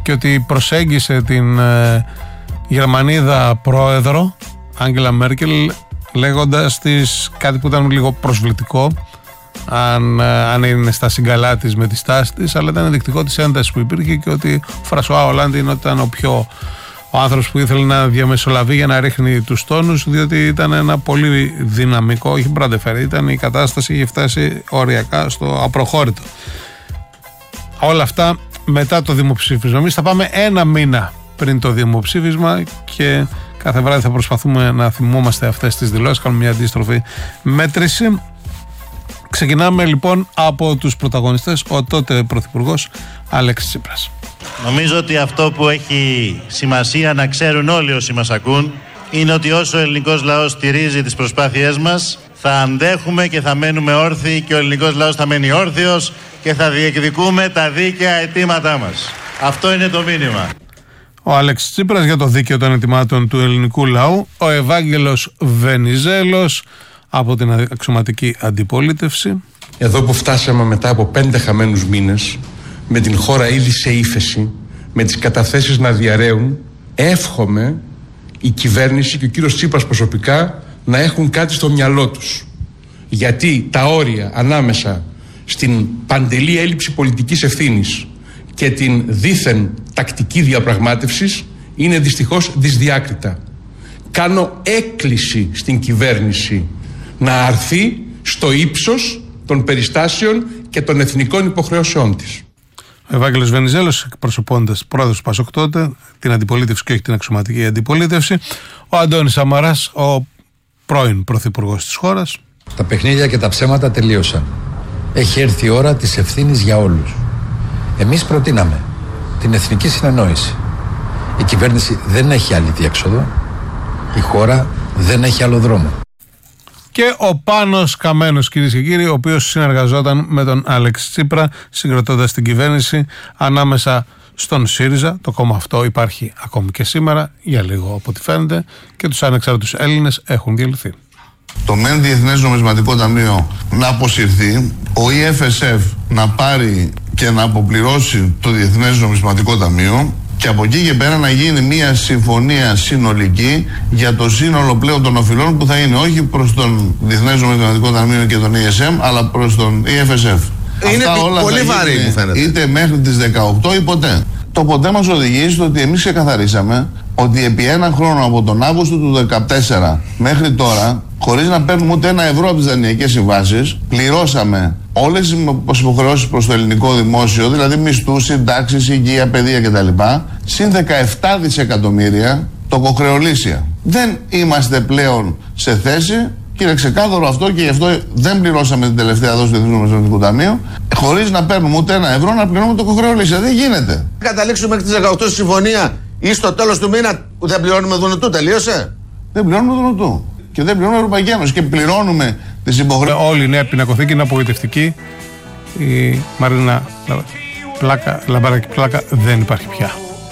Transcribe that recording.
και ότι προσέγγισε την Γερμανίδα πρόεδρο Άγγελα Μέρκελ λέγοντας της κάτι που ήταν λίγο προσβλητικό, αν είναι στα συγκαλά της με τη στάση της, αλλά ήταν ενδεικτικό της έντασης που υπήρχε και ότι ο Φρανσουά Ολάντ ήταν ο άνθρωπος που ήθελε να διαμεσολαβεί για να ρίχνει τους τόνους, διότι ήταν ένα πολύ δυναμικό, όχι μπραντεφέρι, ήταν η κατάσταση, είχε φτάσει οριακά στο απροχώρητο. Όλα αυτά μετά το δημοψήφισμα. Εμείς θα πάμε ένα μήνα πριν το δημοψήφισμα και κάθε βράδυ θα προσπαθούμε να θυμόμαστε αυτές τις δηλώσεις, κάνουμε μια αντίστροφη μέτρηση. Ξεκινάμε λοιπόν από τους πρωταγωνιστές, ο τότε πρωθυπουργός Αλέξης Τσίπρας. Νομίζω ότι αυτό που έχει σημασία να ξέρουν όλοι όσοι μας ακούν είναι ότι όσο ο ελληνικός λαός στηρίζει τις προσπάθειές μας, θα αντέχουμε και θα μένουμε όρθιοι και ο ελληνικός λαός θα μένει όρθιος και θα διεκδικούμε τα δίκαια αιτήματά μας. Αυτό είναι το μήνυμα. Ο Αλέξης Τσίπρας για το δίκαιο των αιτημάτων του ελληνικού λαού, ο Ευάγγελος Βενιζέλος από την αξιωματική αντιπολίτευση. Εδώ που φτάσαμε μετά από 5 χαμένους μήνες, με την χώρα ήδη σε ύφεση, με τις καταθέσεις να διαρρέουν, εύχομαι η κυβέρνηση και ο κύριος Τσίπρας προσωπικά να έχουν κάτι στο μυαλό τους. Γιατί τα όρια ανάμεσα στην παντελή έλλειψη πολιτικής ευθύνης και την δήθεν τακτική διαπραγμάτευσης είναι δυστυχώς δυσδιάκριτα. Κάνω έκκληση στην κυβέρνηση να αρθεί στο ύψος των περιστάσεων και των εθνικών υποχρεώσεών της. Ο Ευάγγελος Βενιζέλος, εκπροσωπώντας πρόεδρος του ΠΑΣΟΚ τότε, την αντιπολίτευση και όχι την αξιωματική αντιπολίτευση. Ο Αντώνης Σαμαράς, ο πρώην πρωθυπουργός της χώρας. Τα παιχνίδια και τα ψέματα τελείωσαν. Έχει έρθει η ώρα της ευθύνης για όλους. Εμείς προτείναμε την εθνική συνεννόηση. Η κυβέρνηση δεν έχει άλλη διέξοδο. Η χώρα δεν έχει άλλο δρόμο. Και ο Πάνος Καμένος, κυρίες και κύριοι, ο οποίος συνεργαζόταν με τον Αλέξη Τσίπρα, συγκροτώντας την κυβέρνηση ανάμεσα στον ΣΥΡΙΖΑ. Το κόμμα αυτό υπάρχει ακόμη και σήμερα, για λίγο από ό,τι φαίνεται, και τους ανεξάρτητους Έλληνες έχουν διαλυθεί. Το ΜΕΝ Διεθνές Νομισματικό Ταμείο να αποσυρθεί, ο EFSF να πάρει και να αποπληρώσει το Διεθνές Νομισματικό Ταμείο και από εκεί και πέρα να γίνει μια συμφωνία συνολική για το σύνολο πλέον των οφειλών που θα είναι όχι προς τον Διεθνές Νομισματικό Ταμείο και τον ESM αλλά προς τον EFSF. Είναι αυτά όλα πολύ βαρύ μου φαίνεται. Είτε μέχρι τις 18 ή ποτέ. Το ποτέ μας οδηγεί στο ότι εμείς ξεκαθαρίσαμε ότι επί έναν χρόνο από τον Αύγουστο του 2014 μέχρι τώρα, χωρίς να παίρνουμε ούτε ένα ευρώ από τις δανειακές συμβάσεις, πληρώσαμε όλες τις υποχρεώσεις προς το ελληνικό δημόσιο, δηλαδή μισθούς, συντάξεις, υγεία, παιδεία κτλ. Συν 17 δισεκατομμύρια τοκοχρεωλήσια. Δεν είμαστε πλέον σε θέση, και είναι ξεκάθαρο αυτό, και γι' αυτό δεν πληρώσαμε την τελευταία δόση του Διεθνούς Νομισματικού Ταμείου, χωρίς να παίρνουμε ούτε ένα ευρώ να πληρώνουμε τοκοχρεωλήσια. Δεν γίνεται. Καταλήξουμε μέχρι τις 18 στη συμφωνία ή στο τέλος του μήνα που δεν πληρώνουμε δουνουτού, τελείωσε. Δεν πληρώνουμε δουνουτού. Και δεν πληρώνουμε Ευρωπαϊκή Ένωση. Και πληρώνουμε τις υποχρεώσεις. Όλη η νέα πινακοθήκη είναι απογοητευτική. Η Μαρίνα Λαμπαράκη Πλάκα δεν υπάρχει πια.